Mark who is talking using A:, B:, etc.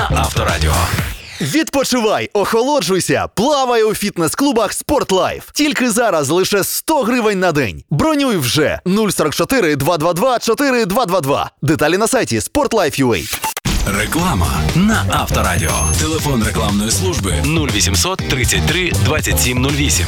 A: на Авторадіо.
B: Відпочивай, охолоджуйся, плавай у фітнес-клубах «Спортлайф». Тільки зараз лише 100 гривень на день. Бронюй вже 044 222 4222. Деталі на сайті sportlife.ua.
A: Реклама на Авторадіо. Телефон рекламної служби 0800 33 27 08.